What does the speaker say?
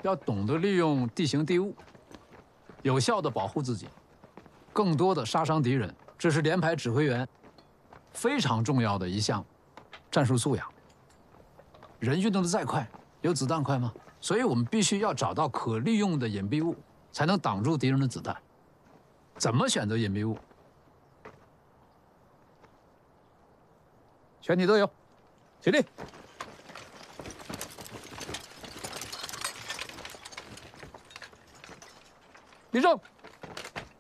要懂得利用地形地物，有效地保护自己，更多的杀伤敌人，这是连排指挥员非常重要的一项战术素养。人运动的再快，有子弹快吗？所以我们必须要找到可利用的隐蔽物，才能挡住敌人的子弹。怎么选择隐蔽物？全体都有，起立。立正。